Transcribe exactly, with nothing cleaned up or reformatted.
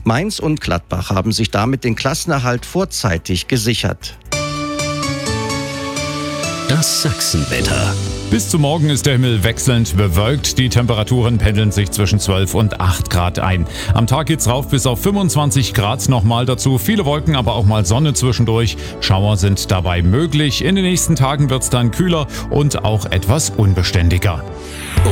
Mainz und Gladbach haben sich damit den Klassenerhalt vorzeitig gesichert. Das Sachsenwetter. Bis zum Morgen ist der Himmel wechselnd bewölkt. Die Temperaturen pendeln sich zwischen zwölf und acht Grad ein. Am Tag geht's rauf bis auf fünfundzwanzig Grad nochmal dazu. Viele Wolken, aber auch mal Sonne zwischendurch. Schauer sind dabei möglich. In den nächsten Tagen wird's dann kühler und auch etwas unbeständiger.